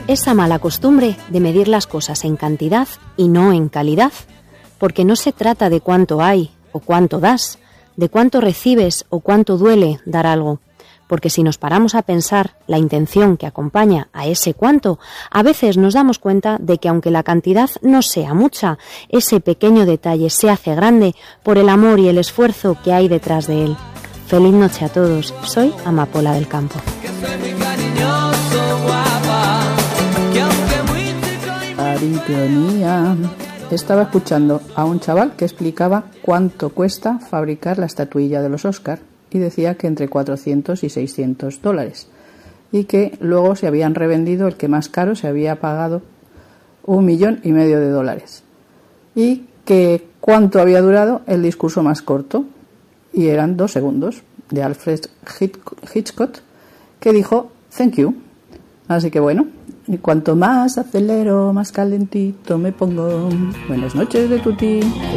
esa mala costumbre de medir las cosas en cantidad y no en calidad, porque no se trata de cuánto hay o cuánto das, de cuánto recibes o cuánto duele dar algo, porque si nos paramos a pensar la intención que acompaña a ese cuánto, a veces nos damos cuenta de que aunque la cantidad no sea mucha, ese pequeño detalle se hace grande por el amor y el esfuerzo que hay detrás de él. Feliz noche a todos, soy Amapola del Campo. Ironía. Estaba escuchando a un chaval que explicaba cuánto cuesta fabricar la estatuilla de los Oscar y decía que entre 400 y 600 dólares y que luego se habían revendido, el que más caro se había pagado $1,5 millones y que cuánto había durado el discurso más corto, y eran 2 segundos, de Alfred Hitchcock, que dijo thank you. Así que bueno, y cuanto más acelero, más calentito me pongo. Buenas noches de tutti.